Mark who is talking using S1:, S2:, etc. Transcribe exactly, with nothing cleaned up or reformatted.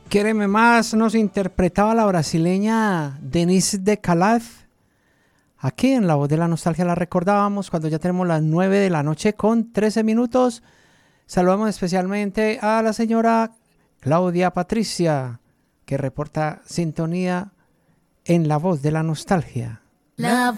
S1: Quéreme más nos interpretaba la brasileña Denise de Calaf. Aquí en La Voz de la Nostalgia la recordábamos cuando ya tenemos las nueve de la noche con trece minutos. Saludamos especialmente a la señora Claudia Patricia, que reporta sintonía en La Voz de la Nostalgia. La